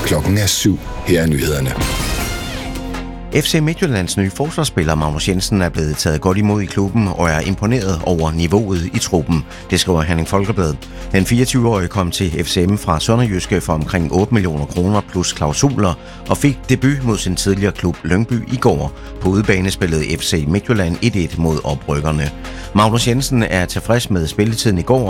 Klokken er 7. Her er nyhederne. FC Midtjyllands nye forsvarsspiller Magnus Jensen er blevet taget godt imod i klubben og er imponeret over niveauet i truppen. Det skriver Herning Folkeblad. Den 24-årige kom til FCM fra Sønderjyske for omkring 8 millioner kroner plus klausuler og fik debut mod sin tidligere klub Lyngby i går. På udebane spillede FC Midtjylland 1-1 mod oprykkerne. Magnus Jensen er tilfreds med spilletiden i går